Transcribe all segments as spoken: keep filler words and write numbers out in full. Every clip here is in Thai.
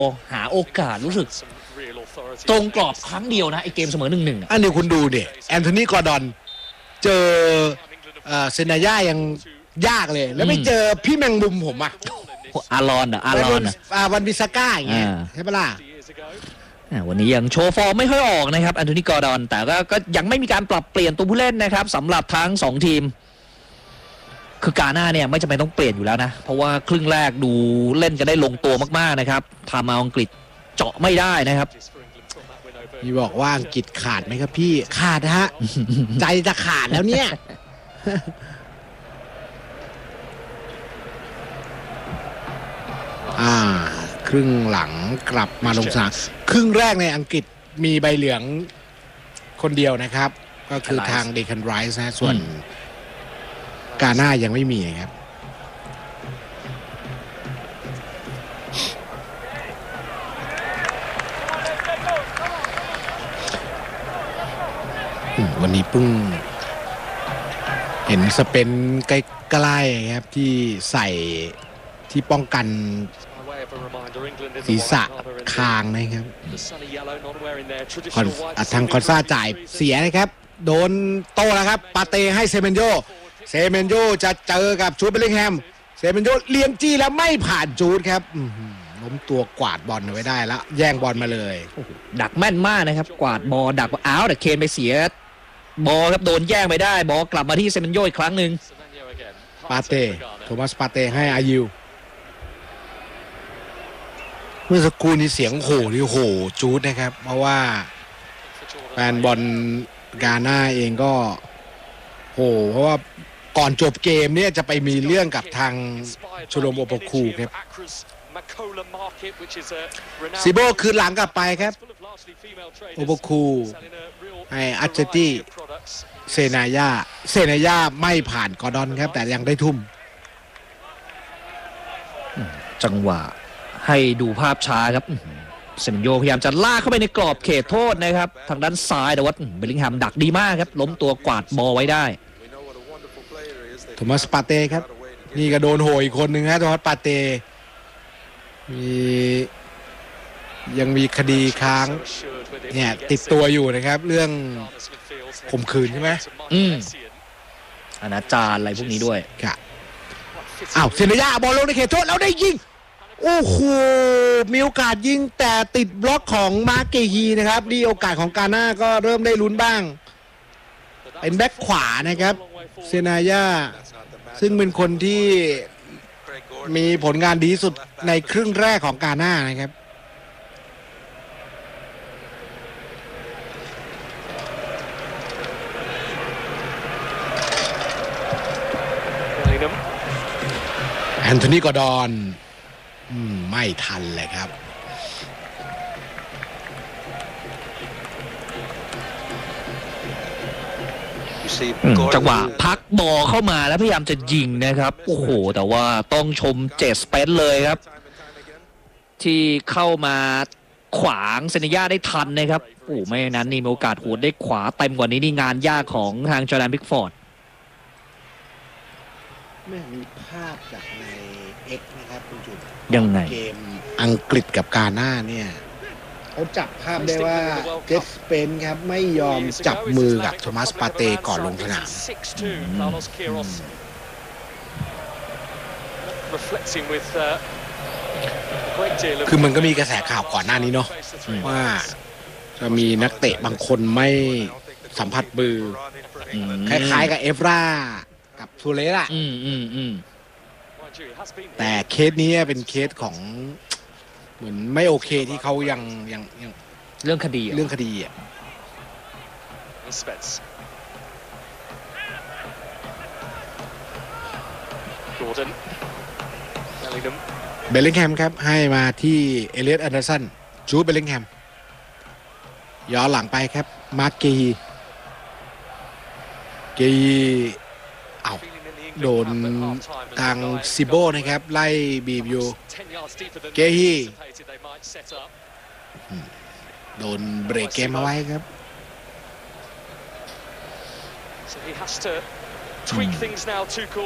หาโอกาสรู้สึกตรงกรอบครั้งเดียวนะไอเกมเสมอหนึ่งหนึ่งอันนี้คุณดูเนี่ยแอนโทนีกอร์ดอนเจอเซนาย่ายังยากเลยแล้วไม่เจอพี่แมงมุมผมอ่ะอารอนอ่ะอารอนอ่ะวันบิซาก้าอย่างเงี้ยใช่ปะล่ะวันนี้ยังโชว์ฟอร์มไม่ค่อยออกนะครับแอนโทนีกอร์ดอนแต่ก็ก็ยังไม่มีการปรับเปลี่ยนตัวผู้เล่นนะครับสำหรับทั้งสองทีมคือกาหน้าเนี่ยไม่จำเป็นต้องเปลี่ยนอยู่แล้วนะเพราะว่าครึ่งแรกดูเล่นกันได้ลงตัวมากๆนะครับทำเอาอังกฤษเจาะไม่ได้นะครับพี่บอกว่าอังกฤษขาดไหมครับพี่ขาดฮะ ใจจะขาดแล้วเนี่ย อ่าครึ่งหลังกลับมาลงสนามครึ่งแรกในอังกฤษมีใบเหลืองคนเดียวนะครับก็คือทางเดคันไรส์นะส่วนกาหน้ายังไม่มีครับวันนี้เพิ่งเห็นสเปนใกล้ๆครับที่ใส่ที่ป้องกันศีรษะคางนะครับทางคอนซาจ่ายเสียนะครับโดนโตแล้วครับปาเต้ให้เซเมนโยเซเมนโยจะเจอกับจูดเบลลิงแฮมเซเมนโยเลี้ยงจี้แล้วไม่ผ่านจูดครับล้มตัวกวาดบอลไว้ได้แล้วแย่งบอลมาเลยดักแม่นมากนะครับกวาดบอลดักอ้าวแต่เคนไปเสียบอลครับโดนแย่งไปได้บอลกลับมาที่เซเมนโยอีกครั้งหนึ่งปาเต้โทมัสปาเต้ให้อายิวเมื่อสักครู่นี้เสียงโห่ที่โห่จูดนะครับเพราะว่าแฟนบอลกาหน้าเองก็โห่เพราะว่าก่อนจบเกมเนี่ยจะไปมีเรื่องกับทางชโลมโอโปคูครับซิโบคืนหลังกลับไปครับโอโปคูให้อัจเจตี้เซนายาเซนายาไม่ผ่านกอร์ดอนครับแต่ยังได้ทุ่มจังหวะให้ดูภาพช้าครับเซเมนโยพยายามจะลากเข้าไปในกรอบเขตโทษนะครับทางด้านซ้ายแต่ว่าเบลลิงแฮมดักดีมากครับล้มตัวกวาดบอลไว้ได้โทมัสปาเต้ครับนี่ก็โดนโหยอีกคนหนึ่งฮะโทมัสปาเต้มียังมีคดีค้างเนี่ยติดตัวอยู่นะครับเรื่องข่มขืนใช่ไหมอืมอนาจารอะไรพวกนี้ด้วยครับอ้าวเซนายาบอลลงในเขตโทษแล้วได้ยิงโอ้โหมีโอกาสยิงแต่ติดบล็อกของมาร์เกฮีนะครับดีโอกาสของกาหน้าก็เริ่มได้ลุ้นบ้างเป็นแบ็คขวานะครับเซนายาซึ่งเป็นคนที่มีผลงานดีสุดในครึ่งแรกของกาหน้านะครับแอนโทนีกอร์ดอนไม่ทันเลยครับจังหวะพักบอลเข้ามาแล้วพยายามจะยิงนะครับโอ้โหแต่ว่าต้องชมเจสเปนเลยครับที่เข้ามาขวางเซเนย่าได้ทันนะครับโอ้ไม่นั้นนี่มีโอกาสโหดได้ขวาเต็มกว่านี้นี่งานยากของทางจอร์แดนพิกฟอร์ดไม่มีภาพจากใน X นะครับคุณจุ๊บยังไงเกมอังกฤษกับกาหน้าเนี่ยเขาจับภาพได้ว่าเจสเปนครับไม่ยอมจับมือกับโทมัสปาเต้ก่อนลงสนามคือมันก็มีกระแสข่าวก่อนหน้านี้เนาะว่าจะมีนักเตะบางคนไม่สัมผัสมือคล้ายๆกับเอฟรากับทูเลสอะแต่เคสนี้เป็นเคสของเหมือนไม่โอเคที่เขายังยังยังเรื่องคดีเรื่องคดีอ่ะเบลลิงแฮมครับให้มาที่เอเลียตแอนเดอร์สันจูดเบลลิงแฮมย้อนหลังไปครับมาร์คเกฮีเกฮีเอ้าโดนทางซิโบนะครับไล่บีบอยู่เกฮีโดนเบรกเกมมาไว้ครับ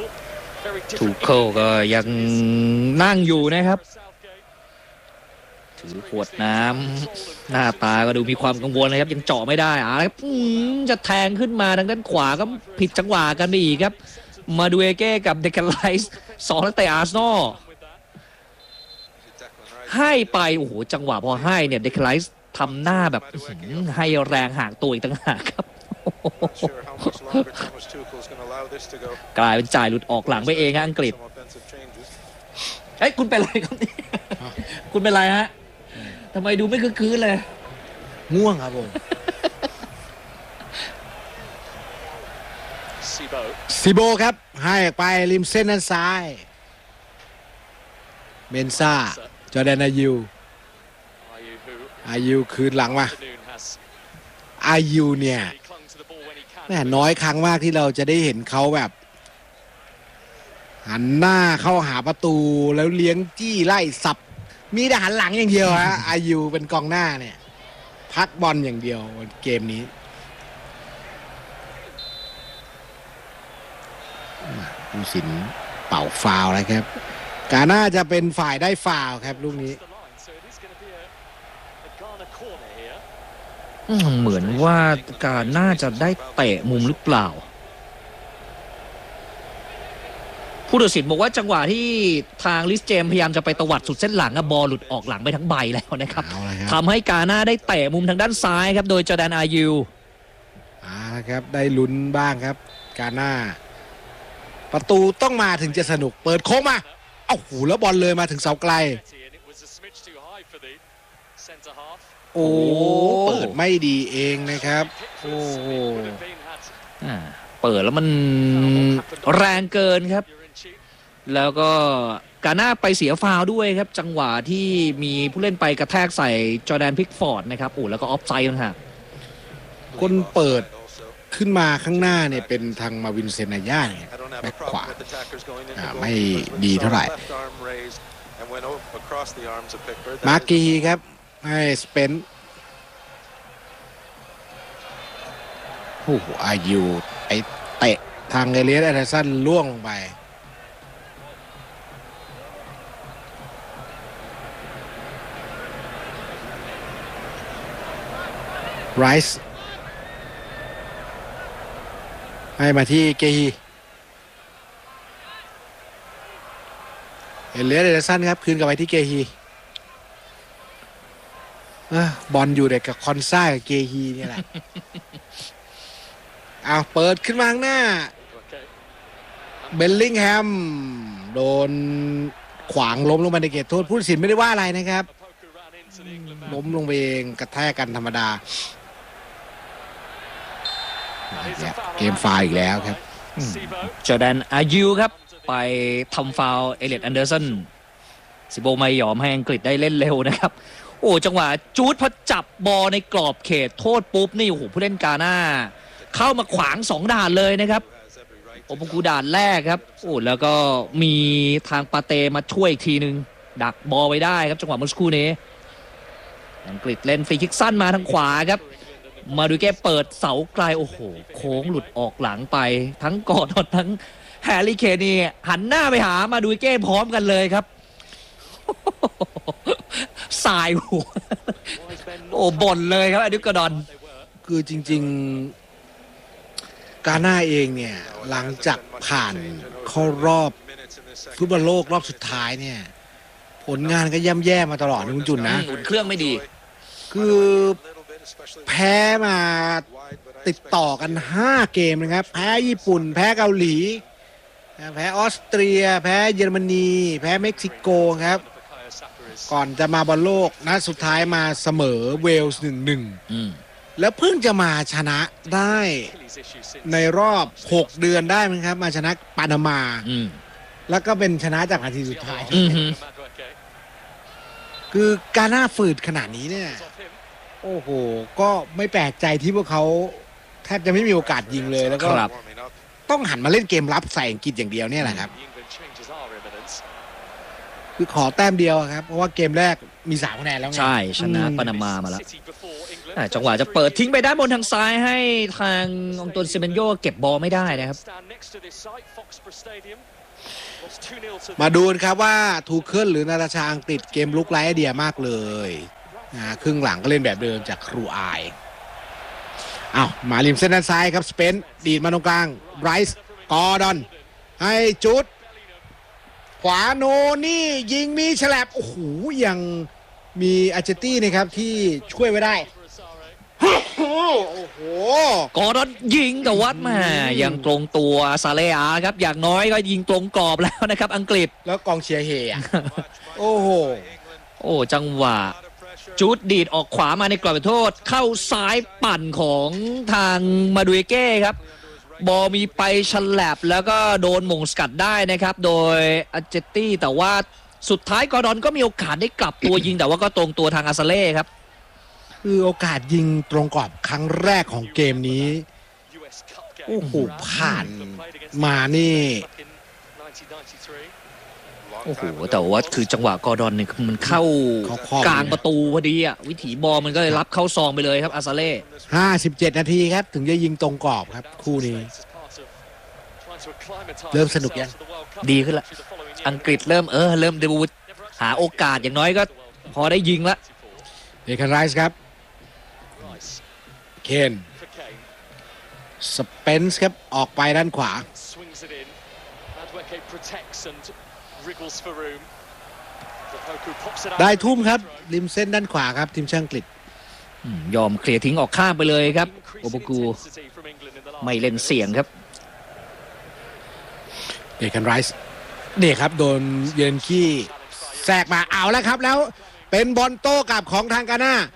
ทูเคิลก็ยังนั่งอยู่นะครับถือขวดน้ำหน้าตาก็ดูมีความกังวลนะครับยังเจาะไม่ได้อ่ะครับจะแทงขึ้นมาทางด้านขวาก็ผิดจังหวะกันไปอีกครับมาดูเอเก้กับเดคไลส์สองนักเตะอาร์เซนอลให้ไปโอ้โหจังหวะพอให้เนี่ยเดคไลส์ทำหน้าแบบให้แรงห่างตัวอีกต่างหากครับกลายเป็นจ่ายหลุดออกหลังไปเองฮะอังกฤษเอ้ยคุณเป็นไรครับนี่คุณเป็นไรฮะทำไมดูไม่คึกคืนเลยง่วงครับผมซิโบครับให้ไปริมเส้นด้านซ้ายเมนซ่าจอร์แดนอายูอายูคืนหลังมาอายูเนี่ยแม่น้อยครั้งมากที่เราจะได้เห็นเขาแบบหันหน้าเข้าหาประตูแล้วเลี้ยงจี้ไล่สับมีแต่หันหลังอย่างเดียวฮะอายุเป็นกองหน้าเนี่ยพักบอลอย่างเดียวเกมนี้ผู้สินเป่าฟาวล์แล้วครับกาน่าจะเป็นฝ่ายได้ฟาวล์ครับลูกนี้เหมือนว่าการน่าจะได้เตะมุมหรือเปล่าผู้ตัดสินบอกว่าจังหวะที่ทางลิสเจมพยายามจะไปตวัดสุดเส้นหลังบอลหลุดออกหลังไปทั้งใบแล้วนะครับทำให้กาน่าได้เตะมุมทางด้านซ้ายครับโดยจอร์แดนอายูอ่าครับได้ลุ้นบ้างครับกาน่าประตูต้องมาถึงจะสนุกเปิดโค้งมาเอ้าหูแล้วบอลเลยมาถึงเสาไกลโอ้เปิดไม่ดีเองนะครับโอ้เปิดแล้วมันแรงเกินครับแล้วก็กาน่าไปเสียฟาวล์ด้วยครับจังหวะที่มีผู้เล่นไปกระแทกใส่จอร์แดนพิกฟอร์ดนะครับโอ้แล้วก็ออฟไซด์นะฮะคนเปิดขึ้นมาข้างหน้าเนี่ยเป็นทางมาวินเซนาย่าเนี่ยแบ็คขวาไม่ดีเท่าไหร่มาร์กีครับให้สเปนโอ้โหอายุไอเตะทางเอเลียสแอนเดอร์สันล่วงลงไปไรส์ให้มาที่เกฮีเอเลียสแอนเดอร์สันครับคืนกลับไปที่เกฮีบอลอยู่เด็กกับคอนซ่ากับเกฮีนี่แหละเอาเปิดขึ้นมาข้างหน้าเบลลิงแฮมโดนขวางล้มลงไปในเขตโทษผู้ตัดสินไม่ได้ว่าอะไรนะครับล้มลงไปเองกระแทกกันธรรมดาเกมฟาวล์อีกแล้วครับจอร์แดนอายูครับไปทำฟาวล์เอเลียตแอนเดอร์สันซิโบไม่ยอมให้อังกฤษได้เล่นเร็วนะครับโอ้จังหวะจูดพอจับบอลในกรอบเขตโทษปุ๊บนี่โอ้โหผู้เล่นกาน่าเข้ามาขวางสองด่านเลยนะครับโอปกูด่านแรกครับโอ้แล้วก็มีทางปาเตมาช่วยอีกทีนึงดักบอลไว้ได้ครับจังหวะเมื่อสักครู่นี้อังกฤษเล่นฟรีคิกสั้นมาทางขวาครับมาดูแกเปิดเสาไกลโอ้โหโค้งหลุดออกหลังไปทั้งกอดทั้งแฮร์รี่เคนนี่หันหน้าไปหามาดูแกพร้อมกันเลยครับสายหัวโอ้บ่นเลยครับอดิกดอนคือจริงๆกาน่าเองเนี่ยหลังจากผ่านเข้ารอบฟุตบอลโลกรอบสุดท้ายเนี่ยผลงานก็ย่ำแย่มาตลอดนะคุณจุนนะอุ่นเครื่องไม่ดีคือแพ้มาติดต่อกันห้าเกมนะครับแพ้ญี่ปุ่นแพ้เกาหลีแพ้ออสเตรียแพ้เยอรมนีแพ้เม็กซิโกครับก่อนจะมาบอลโลกนัดสุดท้ายมาเสมอเวลส์ หนึ่งหนึ่ง แล้วเพิ่งจะมาชนะได้ในรอบหกเดือนได้มั้งครับมาชนะปานามาแล้วก็เป็นชนะจากนาทีสุดท้ายคือการน่าฝืดขนาดนี้เนี่ยโอ้โหก็ไม่แปลกใจที่พวกเขาแทบจะไม่มีโอกาสยิงเลยแล้วก็ต้องหันมาเล่นเกมรับใส่อังกฤษอย่างเดียวเนี่ยแหละครับคือขอแต้มเดียวครับเพราะว่าเกมแรกมีสามคะแนนแล้วไงใช่ชนะปานามามาแล้วจังหวะจะเปิดทิ้งไปด้านบนทางซ้ายให้ทางองตวนเซเมนโยเก็บบอลไม่ได้นะครับมาดูกันครับว่าทูเคิลหรือนาตาชาอังกฤษเกมลุกไร้ไอเดียมากเลยนะครึ่งหลังก็เล่นแบบเดิมจากครูอายอ้าวมาริมเส้นด้านซ้ายครับสเปนดีดมาตรงกลางไรส์กอร์ดอนให้จุดขวาโนนี่ยิงมีฉลับโอ้โหยังมีอาร์เจตี้นะครับที่ช่วยไว้ได้โอ้โหกอร์ดอนยิงแต่วัดมายังตรงตัวซาเลอาครับอย่างน้อยก็ยิงตรงกรอบแล้วนะครับอังกฤษแล้วกองเชียร์เฮอะ โอ้โหโอ้จังหวะจุดดีดออกขวามาในกรอบโทษเข้าซ้ายปั่นของทางมาดูเอเก้ครับบอลมีไปฉลับแล้วก็โดนหม่งสกัดได้นะครับโดยอาร์เจตี้แต่ว่าสุดท้ายกอร์ดอนก็มีโอกาสได้กลับตัวยิงแต่ว่าก็ตรงตัวทางอาซาเล่ครับคือโอกาสยิงตรงกรอบครั้งแรกของเกมนี้โอ้โหผ่านมานี่โอ้โหแต่ว่าคือจังหวะกอร์ดอนเนี่ยมันเข้ากลางประตูพอดีอ่ะวิถีบอลมันก็เลยรับเข้าซองไปเลยครับอาซาเล่ห้าสิบเจ็ดนาทีครับถึงจะยิงตรงกรอบครับคู่นี้เริ่มสนุกยังดีขึ้นละอังกฤษเริ่มเออเริ่มดูหาโอกาสอย่างน้อยก็พอได้ยิงละเดคันไรส์ครับเคนสเปนส์ครับออกไปด้านขวาได้ทุ่มครับริมเส้นด้านขวาครับทีมชาติอังกฤษยอมเคลียร์ทิ้งออกข้างไปเลยครับโอโบกูไม่เล่นเสี่ยงครับเดคันไรส์นี่ครับโดนเยนขี้แทรกมาเอาแล้วครับแล้วเป็นบอลโต้กลับของทางกาน่า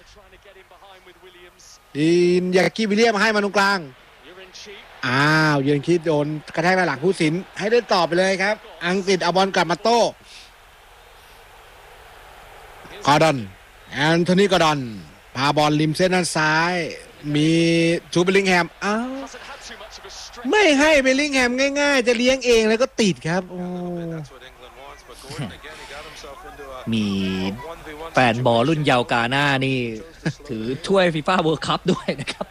ดินยากิวิลเลียมให้มาตรงกลางอ้าวเยนขี้โดนกระแทกหลังผู้สินให้เล่นต่อไปเลยครับอังกฤษเอาบอลกลับมาโต้กอร์ดอนแอนโทนีกอร์ดอนพาบอลริมเส้นด้านซ้ายมีจูเบลลิงแฮมอ้าวไม่ให้เบลลิงแฮมง่ายๆจะเลี้ยงเองแล้วก็ติดครับโอ้มีแฟนบอลรุ่นเยาวกาหน้านี่ถือถ้วยฟีฟ่าเวิลด์คัพด้วยนะครับ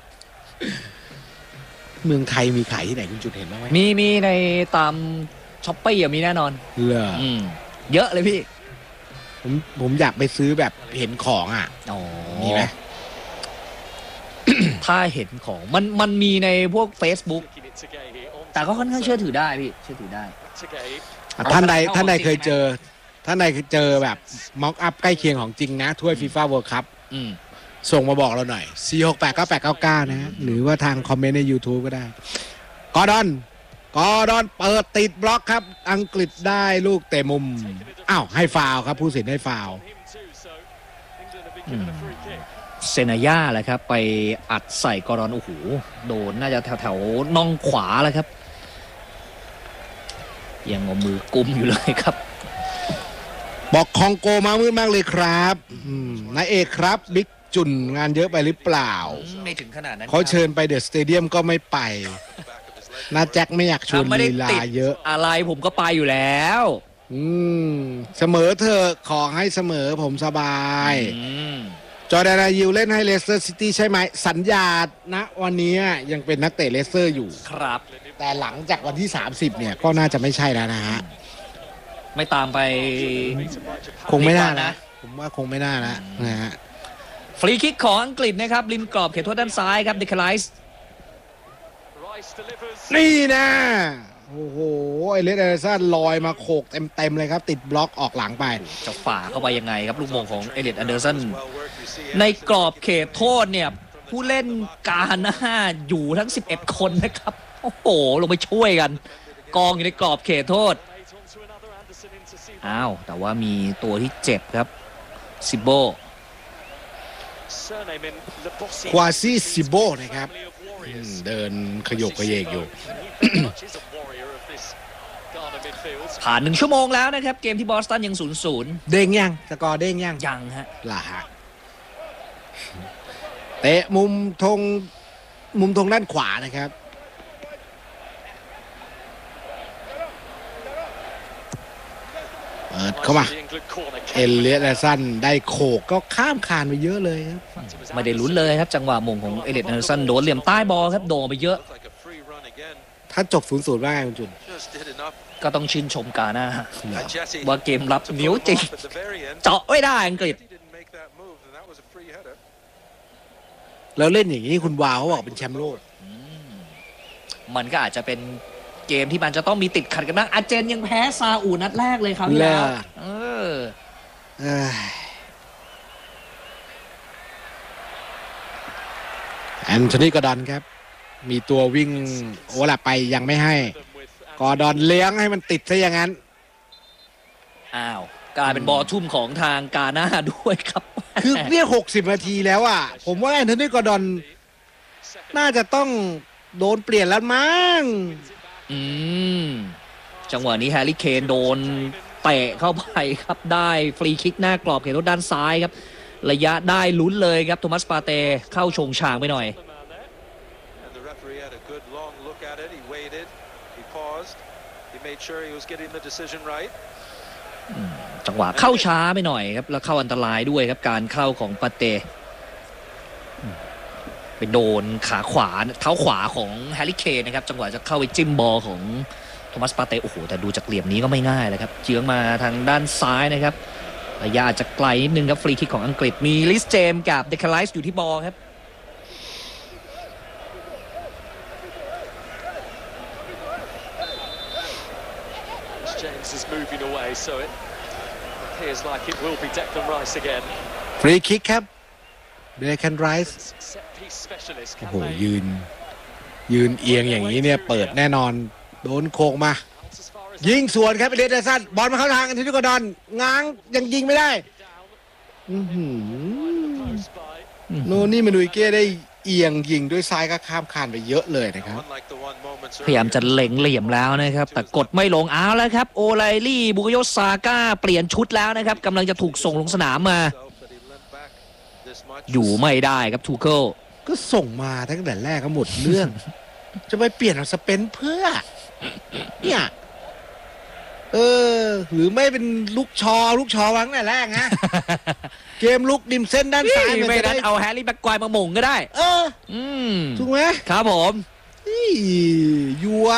เมืองไทยมีขายที่ไหนคุณจุดเห็นบ้างไหมมีมีในตามช้อปปี้มีแน่นอนเหรอเยอะเลยพี่ผมผมอยากไปซื้อแบบเห็นของอ่ะมีไหมถ้าเห็นของมันมันมีในพวก Facebook แต่ก็ค่อนข้างเชื่อถือได้พี่เชื่อถือได้ท่านใดท่านใดเคยเจอท่านใดเจอแบบม็อกอัพใกล้เคียงของจริงนะถ้วยฟีฟ่าเวิลด์คัพส่งมาบอกเราหน่อยสี่ หก แปด เก้า แปด เก้า เก้านะหรือว่าทางคอมเมนต์ใน YouTube ก็ได้กอร์ดอนกอร์ดอนเปิดติดบล็อกครับอังกฤษได้ลูกเตะมุมอ้าวให้ฟาวครับผู้สินให้ฟาวเซนาย่าแหละครับไปอัดใส่กอร์ดอนโอ้โหโดนน่าจะแถวๆน่องขวาแล้วครับยังเอามือกุมอยู่เลยครับบอกคองโกมามืดมากเลยครับนายเอกครับบิ๊กจุนงานเยอะไปหรือเปล่าไม่ถึงขนาดนั้นเขาเชิญไปเดอะสเตเดียมก็ไม่ไปนาแจ็คไม่อยากชวนลีลาเยอะอะไรผมก็ไปอยู่แล้วอืมเสมอเธอขอให้เสมอผมสบายจอร์แดน อายิวเล่นให้เลสเตอร์ซิตี้ใช่ไหมสัญญาณวันนี้ยังเป็นนักเตะเลสเตอร์อยู่ครับแต่หลังจากวันที่สามสิบเนี่ยก็น่าจะไม่ใช่แล้วนะฮะไม่ตามไปคงไม่น่านะผมว่าคงไม่น่านะนะฮะฟรีคิกของอังกฤษนะครับริมกรอบเขตโทษด้านซ้ายครับเดคไลส์นี่นะโอ้โหไอเลสเอเดอร์สันลอยมาโขกเต็มๆเลยครับติดบล็อกออกหลังไปจะฝ่าเข้าไปยังไงครับลูกมงของเอเลียตแอนเดอร์สันในกรอบเขตโทษเนี่ยผู้เล่นกาหน้าอยู่ทั้งสิบเอ็ดคนนะครับโอ้โหลงไปช่วยกันกองอยู่ในกรอบเขตโทษอ้าวแต่ว่ามีตัวที่เจ็บครับซิโบควาซี่ซิโบนะครับเดินขยกขยเยกอยู่ผ่านหนึ่งชั่วโมงแล้วนะครับเกมที่บอสตันยังศูนย์ศูนย์เด้งยังสกอร์เด้งยังยังฮะล่ะฮะเตะมุมธงมุมธงด้านขวานะครับเปิดเข้ามาเอเลียตแอนเดอร์สันได้โขกก็ข้ามคานไปเยอะเลยครับไม่ได้ลุ้นเลยครับจังหวะมงของเอเลียตแอนเดอร์สันโดนเหลี่ยมใต้บอลครับโดนไปเยอะถ้าจบศูนย์ศูนย์ว่าไงคุณจุนก็ต้องชื่นชมกาน่าว่าเกมรับเหนียวจริงเจาะไม่ได้อังกฤษแล้วเล่นอย่างนี้คุณวาวเขาบอกเป็นแชมป์โลกมันก็อาจจะเป็นเกมที่มันจะต้องมีติดขัดกันบ้างอาร์เจนยังแพ้ซาอุนัดแรกเลยครับพี่แล้วเออแอนโทนีกอร์ดอนครับมีตัววิ่งโอเวอร์แลปไปยังไม่ให้กอร์ดอนเลี้ยงให้มันติดซะอย่างนั้นอ้าวกลายเป็นบอลทุ่มของทางกาน่าด้วยครับคือเนี่ยหกสิบนาทีแล้วอ่ะผมว่าแอนโทนีกอร์ดอนน่าจะต้องโดนเปลี่ยนแล้วมั้งอืมจังหวะนี้แฮร์รี่เคนโดนเตะเข้าไปครับได้ฟรีคิกหน้ากรอบเขตโทษด้านซ้ายครับระยะได้ลุ้นเลยครับโทมัสปาเต้เข้าชงชางไปหน่อยจังหวะเข้าช้าไปหน่อยครับแล้วเข้าอันตรายด้วยครับการเข้าของปาเต้ไปโดนขาขวาเท้าขวาของแฮร์รี่เคนนะครับจังหวะจะเข้าไปจิ้มบอลของโทมัสปาเต้โอ้โหแต่ดูจากเหลี่ยมนี้ก็ไม่ง่ายเลยครับเจื้องมาทางด้านซ้ายนะครับระยะจะไกลนิดนึงครับฟรีคิกของอังกฤษมีลิสเจมกับเดคาไลส์อยู่ที่บอลครับฟรีคิกครับเดคาไลส์โอ้โหยืนยืนเอียงอย่างนี้เนี่ยเปิดแน่นอนโดนโค้งมายิงสวนครับเอเดนสันบอลมาเข้าทางอันโทนีกอร์ดอนง้างยังยิงไม่ได้โนนี่มาดูเก้ได้เอียงยิงด้วยซ้ายก็ข้ามคานไปเยอะเลยนะครับพยายามจะเล็งเหลี่ยมแล้วนะครับแต่กดไม่ลงเอาแล้วครับโอไลลี่บุกโยซาก้าเปลี่ยนชุดแล้วนะครับกำลังจะถูกส่งลงสนามมาอยู่ไม่ได้ครับทูเคิลก็ส่งมาตั้งแต่แรกก็หมดเรื่องจะไปเปลี่ยนเอาสเปนเพื่อเนี่ยเออหรือไม่เป็นลูกชอลูกชอวังแต่แรกนะเกมลุกดิมเส้นด้านซ้ายไม่ได้เอาแฮร์รี่แบ็กควายมาหม่งก็ได้เอออืมถูกไหมครับผมยัว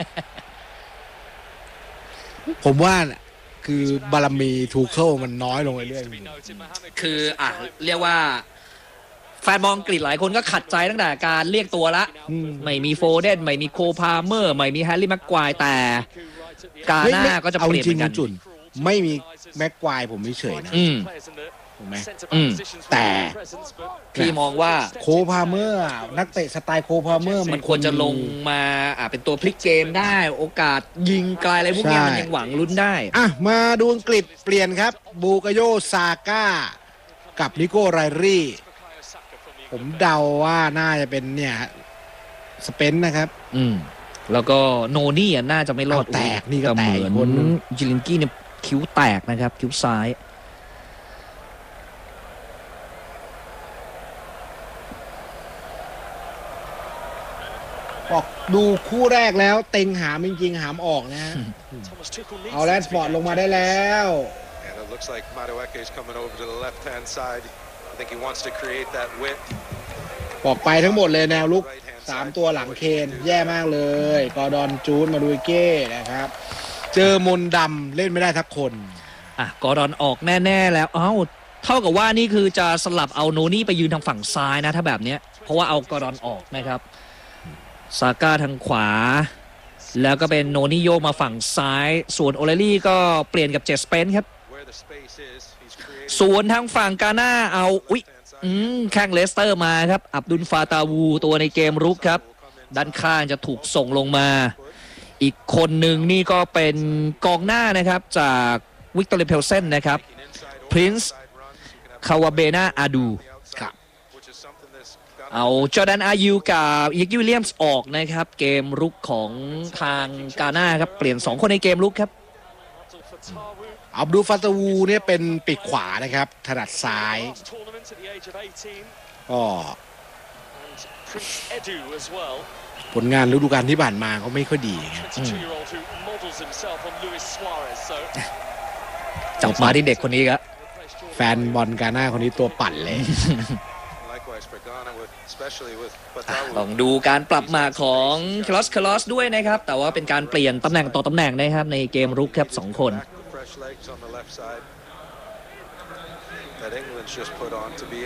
ผมว่าคือบารมีทูเคิลมันน้อยลงเรื่อยๆคืออ่ะเรียกว่าแฟนบอลอังกฤษหลายคนก็ขัดใจตั้งแต่การเรียกตัวละไม่มีโฟเดนไม่มีโคพาเมอร์ไม่มีแฮร์รี่แม็กควายแต่กาน่าก็จะเปลี่ยนเหมือนกันจุนไม่มีแม็กควายผมไม่เฉยนะถูกไหมแต่พี่มองว่าโคพาเมอร์นักเตะสไตล์โคพาเมอร์มันควรจะลงมาอ่าเป็นตัวพลิกเกมได้โอกาสยิงไกลอะไรพวกนี้มันยังหวังลุ้นได้อ่ะมาดูอังกฤษเปลี่ยนครับบูกาโยซาก้ากับนิโก้ไรรี่ผมเดาว่าน่าจะเป็นเนี่ยสเปนนะครับอืมแล้วก็โนนี่น่าจะไม่รอดแตกนี่ก็แตกเหมือนจิลินกี้เนี่ยคิ้วแตกนะครับคิ้วซ้ายบอกดูคู่แรกแล้วเต็งหามจริงๆหามออกนะฮะเอาแรดฟอร์ดลงมาได้แล้วบอกไปทั้งหมดเลยแนวลุกสามตัวหลังเคนแย่มากเลยกอร์ดอนจูนมาดูเก้นะครับเจอมนดำเล่นไม่ได้ทักคนอ่ะกอร์ดอนออกแน่ๆแล้วเอ้าเท่ากับว่านี่คือจะสลับเอาโนนี่ไปยืนทางฝั่งซ้ายนะถ้าแบบเนี้ยเพราะว่าเอากอร์ดอนออกนะครับซาก้าทางขวาแล้วก็เป็นโนนี่โยกมาฝั่งซ้ายส่วนโอเลลี่ก็เปลี่ยนกับเจสเปนครับส่วนทางฝั่งกาน่าเอาอุ๊ยอืมแข้งเลสเตอร์มาครับอับดุลฟาตาวูตัวในเกมรุกครับด้านข้างจะถูกส่งลงมาอีกคนหนึ่งนี่ก็เป็นกองหน้านะครับจากวิกตอเรียเพลเซนนะครับพรินซ์คาวาเบนาอาดูครับเอาจอร์แดนอายูกับอิกกี้วิลเลียมส์ออกนะครับเกมรุกของทางกาน่าครับเปลี่ยนสองคนในเกมรุกครับอับดุลฟาตาวูเนี่ยเป็นปีกขวานะครับถนัดซ้ายก็ผลงานฤดูกาลที่ผ่านมาเขาไม่ค่อยดีจับมาที่เด็กคนนี้ครับแฟนบอลกาน่าคนนี้ตัวปั่นเลยลองดูการปรับมาของคลอสคลอสด้วยนะครับ แต่ว่าเป็นการเปลี่ยนตำแหน่งต่อตำแหน่งนะครับในเกมรุกครับสองคน that England's just put on to be